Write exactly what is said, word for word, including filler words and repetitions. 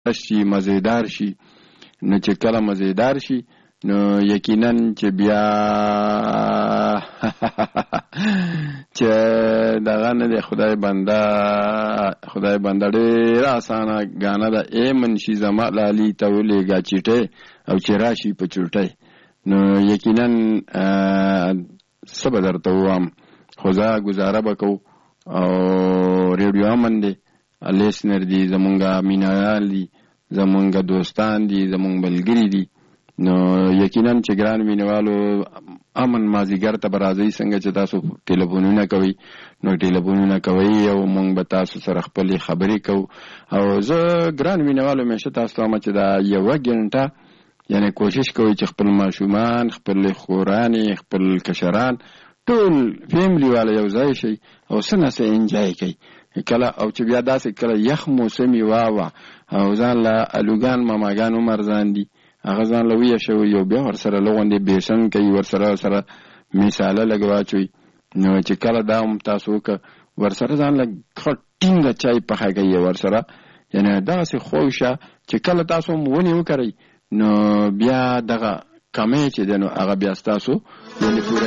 شي مزیدار شي نو چې کله مزیدار شي نو یقینا چې بیا چې دغه نه دی خدای بنده خدای بنده ډېره اسانه ګانه ده ای منشي زما لالي ته ولېږه چیټۍ او چې راشي په چوټۍ نو یقینا څه به درته ووایم خو زه ګزاره به کوو او ریډیو امن دی لیسنر دی زمونږه مینهیال دي زمونږه دوستان دي زمونږ ملګري دي نو یقینا چې ګران مینوالو امن مازیګر ته به راځئ څنګه چې تاسو ټلیفونونه کوئ نو ټلیفونونه کوئ او موږ به تاسو سره خپلې خبرې کوو او زه ګران مینوالو همیشه تاسو ته وایم چې دا یوه ګنټه یعنې کوشش کوئ چې خپل ماشومان خپل خورانې خپل کشران ټول فیملی والا یو ځای شي او څه نه څه انجای کوي کله او چې بیا داسې کله یخ موسم یې واوه او ځان له الوګان ماماګان عمر ځان دي هغه ځان له ویه شوی یو بیا ورسره لغوندې بیسن کوي ورسره ورسره مثاله لږ واچوي نو چې کله دا هم تاسو وکړه ورسره ځان له ښه ټینګه چای پخه کوي ورسره یعنې داسې خوږ شه چې کله تاسو هم ونې وکړئ نو بیا دغه کمی چې دی نو هغه بیا ستاسو یعنې پوره